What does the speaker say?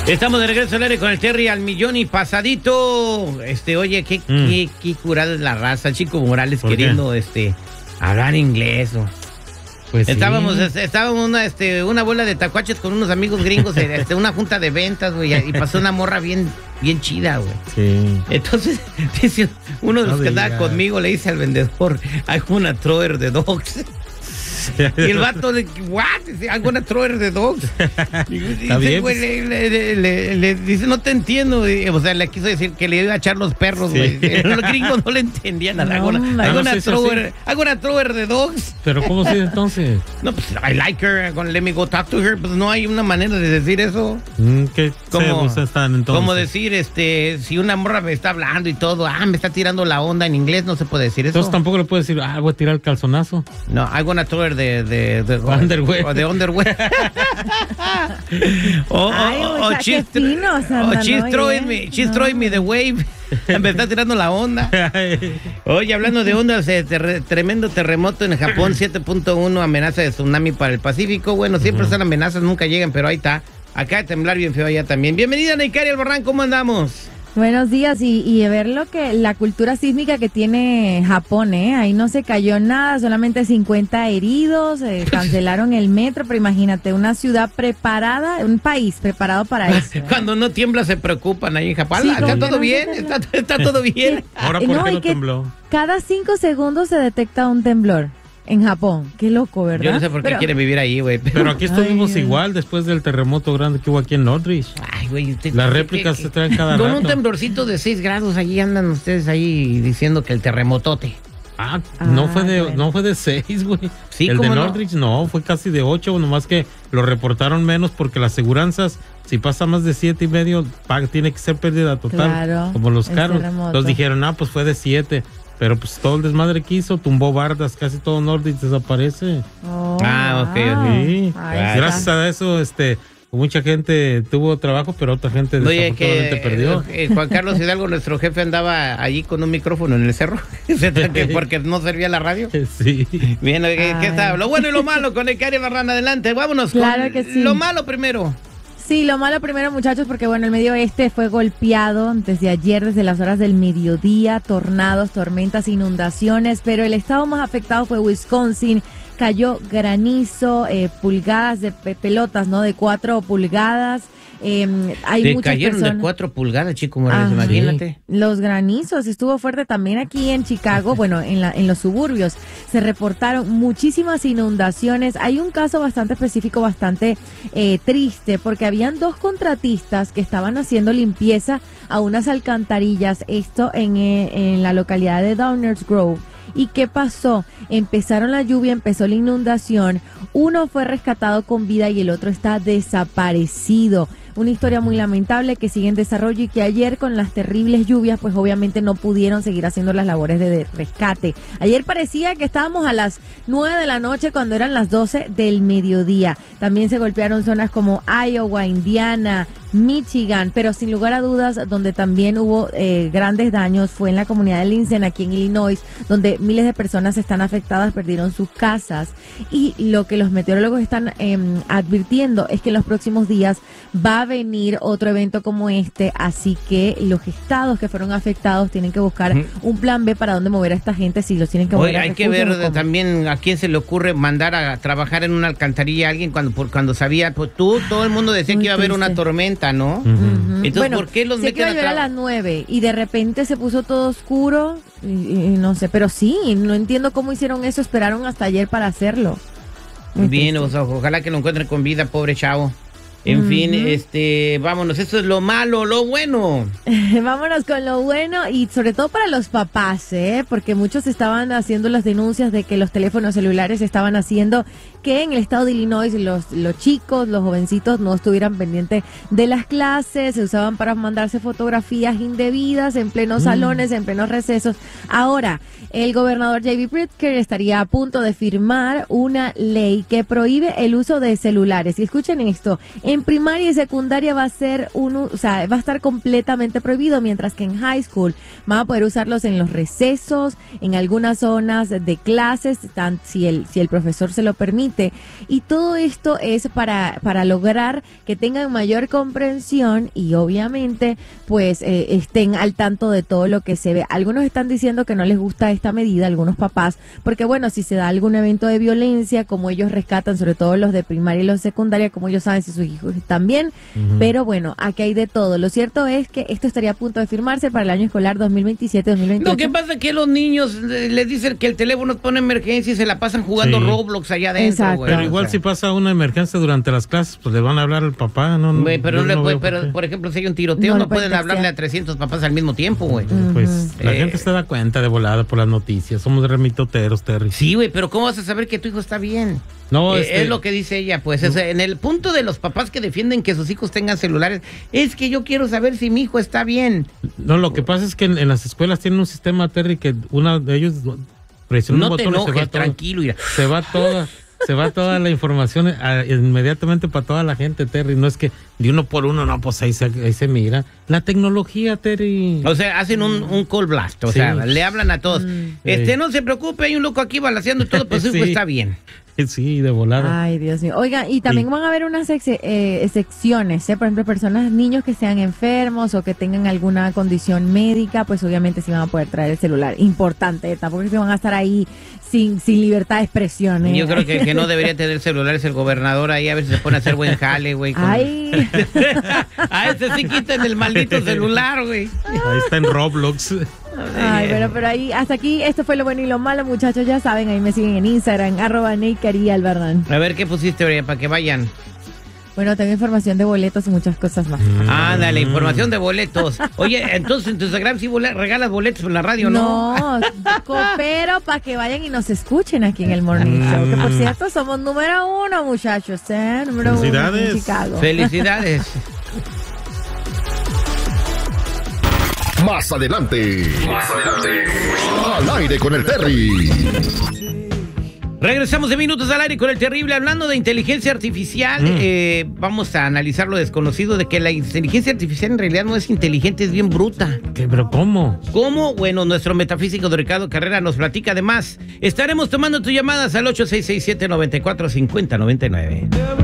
Estamos de regreso al aire con el Terry al millón y pasadito. Oye, qué curada es la raza. Chico Morales queriendo, hablar inglés. Pues estábamos una bola de tacuaches con unos amigos gringos, una junta de ventas, güey, y pasó una morra bien chida, güey. Sí. Entonces, dice, uno de los que andaba conmigo le dice al vendedor, I'm gonna thrower the dogs. Y el vato de, what? I'm gonna thrower the dogs. Y dice, güey, le dice, no te entiendo. O sea, le quiso decir que le iba a echar los perros, güey. Sí. Los gringos no le entendían nada. I'm gonna thrower the dogs. ¿Pero cómo se dice entonces? No, pues, I like her, I'm gonna let me go talk to her. Pues no hay una manera de decir eso. ¿Qué cebos están entonces? Como decir, si una morra me está hablando y todo, me está tirando la onda en inglés, no se puede decir eso. Entonces tampoco le puedes decir, voy a tirar el calzonazo. No, I'm gonna throw de underwear. O de underwear. She's throwing me the wave. Me está tirando la onda. Oye, hablando de ondas, tremendo terremoto en Japón, 7.1, amenaza de tsunami para el Pacífico. Bueno, siempre son amenazas, nunca llegan, pero ahí está. Acá de temblar bien feo allá también. Bienvenida, Neikari Albarrán, ¿cómo andamos? Buenos días, y ver la cultura sísmica que tiene Japón, ahí no se cayó nada, solamente 50 heridos, cancelaron el metro, pero imagínate, una ciudad preparada, un país preparado para eso. Cuando no tiembla se preocupan ahí en Japón. Sí, está todo bien, está todo bien. Ahora, ¿por qué no tembló? Cada 5 segundos se detecta un temblor. En Japón, qué loco, ¿verdad? Yo no sé por qué quieren vivir ahí, güey. Pero aquí estuvimos igual después del terremoto grande que hubo aquí en Northridge. Ay, güey. Las réplicas se traen cada rato. Con un temblorcito de 6 grados, allí andan ustedes ahí diciendo que el terremotote. No fue de 6, güey. Sí, el de Northridge no, fue casi de 8, nomás que lo reportaron menos porque las aseguranzas, si pasa más de 7.5, tiene que ser pérdida total. Claro, como los carros. Entonces dijeron, pues fue de 7. Pero pues todo el desmadre que hizo, tumbó bardas, casi todo Northridge desaparece. Ok. Sí. Gracias a eso, mucha gente tuvo trabajo, pero otra gente desafortunadamente perdió. Juan Carlos Hidalgo, nuestro jefe, andaba allí con un micrófono en el cerro, porque no servía la radio. Sí. Bien, ¿qué está? Lo bueno y lo malo con Neikari Albarrán, adelante. Vámonos con lo malo primero. Sí, lo malo primero, muchachos, porque bueno, el medio oeste fue golpeado desde ayer, desde las horas del mediodía, tornados, tormentas, inundaciones, pero el estado más afectado fue Wisconsin. Cayó granizo, pulgadas de pelotas, ¿no? De 4 pulgadas. Hay muchas cayeron personas. de 4 pulgadas, Chico Morales, imagínate. Los granizos, estuvo fuerte también aquí en Chicago, bueno, en los suburbios. Se reportaron muchísimas inundaciones. Hay un caso bastante específico, bastante triste, porque habían 2 contratistas que estaban haciendo limpieza a unas alcantarillas, esto en la localidad de Downers Grove. ¿Y qué pasó? Empezaron la lluvia, empezó la inundación. Uno fue rescatado con vida y el otro está desaparecido. Una historia muy lamentable que sigue en desarrollo y que ayer con las terribles lluvias pues obviamente no pudieron seguir haciendo las labores de rescate. Ayer parecía que estábamos a las 9 de la noche cuando eran las 12 del mediodía. También se golpearon zonas como Iowa, Indiana, Michigan, pero sin lugar a dudas donde también hubo grandes daños fue en la comunidad de Lincoln, aquí en Illinois, donde miles de personas están afectadas, perdieron sus casas, y lo que los meteorólogos están advirtiendo es que en los próximos días va a venir otro evento como este, así que los estados que fueron afectados tienen que buscar un plan B para dónde mover a esta gente, si los tienen que mover. Hay que ver también a quién se le ocurre mandar a trabajar en una alcantarilla a alguien cuando sabía, pues todo el mundo decía que iba a haber una tormenta, ¿no? Entonces, bueno, ¿por qué los meten a las 9 y de repente se puso todo oscuro? Y no sé, pero sí, no entiendo cómo hicieron eso, esperaron hasta ayer para hacerlo. Bien, ojalá que lo encuentren con vida, pobre chavo. En fin, vámonos, eso es lo malo, lo bueno. Vámonos con lo bueno y sobre todo para los papás, porque muchos estaban haciendo las denuncias de que los teléfonos celulares estaban haciendo que en el estado de Illinois los chicos, los jovencitos no estuvieran pendientes de las clases, se usaban para mandarse fotografías indebidas en plenos salones, en plenos recesos. Ahora, el gobernador J.B. Pritzker estaría a punto de firmar una ley que prohíbe el uso de celulares. Y escuchen esto, En primaria y secundaria va a ser va a estar completamente prohibido, mientras que en high school van a poder usarlos en los recesos, en algunas zonas de clases, si el profesor se lo permite. Y todo esto es para lograr que tengan mayor comprensión y obviamente pues estén al tanto de todo lo que se ve. Algunos están diciendo que no les gusta esta medida, algunos papás, porque bueno, si se da algún evento de violencia, como ellos rescatan, sobre todo los de primaria y los de secundaria, como ellos saben si sus hijos están bien, pero bueno, aquí hay de todo. Lo cierto es que esto estaría a punto de firmarse para el año escolar 2027-2028. Lo que pasa es que los niños les dicen que el teléfono pone emergencia y se la pasan jugando Roblox allá adentro, güey. Pero igual si pasa una emergencia durante las clases, pues le van a hablar al papá, ¿no? Güey, pero por ejemplo, si hay un tiroteo, no pueden hablarle a 300 papás al mismo tiempo, güey. Pues la gente se da cuenta de volada por las noticias. Somos remitoteros, Terry. Sí, güey, pero ¿cómo vas a saber que tu hijo está bien? No, es lo que dice ella, pues. En el punto de los papás que defienden que sus hijos tengan celulares, es que yo quiero saber si mi hijo está bien. No, lo que pasa es que en las escuelas tienen un sistema, Terry, que uno de ellos presiona un botón y se va tranquilo, mira. Se va toda la información inmediatamente para toda la gente, Terry. No es que de uno por uno, no, pues ahí se mira. La tecnología, Terry. O sea, hacen un call blast, o sea, le hablan a todos. No se preocupe, hay un loco aquí balaceando todo, pues su hijo está bien. Sí, de volada. Ay, Dios mío. Oiga, y también van a haber unas secciones, por ejemplo, niños que sean enfermos o que tengan alguna condición médica, pues obviamente sí van a poder traer el celular. Importante, tampoco se van a estar ahí sin libertad de expresión. Yo creo que el que no debería tener celular es el gobernador ahí, a ver si se pone a hacer buen jale, güey. Ay. A ese sí quitan el maldito celular, güey. Ahí está en Roblox. Ay, pero ahí, hasta aquí, esto fue lo bueno y lo malo, muchachos, ya saben, ahí me siguen en Instagram, @NeyCariAlbarrán. A ver, ¿qué pusiste, Oria, para que vayan? Bueno, tengo información de boletos y muchas cosas más. Ándale, información de boletos. Oye, entonces en tu Instagram sí regalas boletos en la radio, ¿no? No, pero para que vayan y nos escuchen aquí en el Morning Show, que por cierto somos número 1, muchachos, número 1 en Chicago. Felicidades. Más adelante. Al aire con el Terry. Regresamos de Minutos al Aire con el Terrible. Hablando de inteligencia artificial, vamos a analizar lo desconocido de que la inteligencia artificial en realidad no es inteligente, es bien bruta. ¿Pero cómo? ¿Cómo? Bueno, nuestro metafísico de Ricardo Carrera nos platica además. Estaremos tomando tus llamadas al 8667-945099.